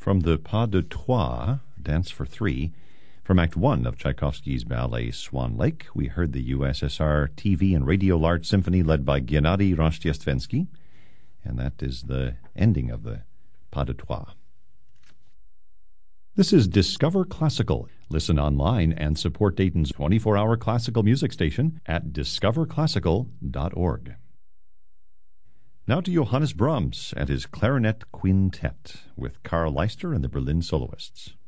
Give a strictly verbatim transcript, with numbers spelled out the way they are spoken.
From the Pas de Trois, Dance for Three, from Act One of Tchaikovsky's ballet Swan Lake, we heard the U S S R T V and Radio Large Symphony led by Gennady Roshchestvensky, and that is the ending of the Pas de Trois. This is Discover Classical. Listen online and support Dayton's twenty-four hour classical music station at discover classical dot org. Now to Johannes Brahms and his Clarinet Quintet with Karl Leister and the Berlin Soloists.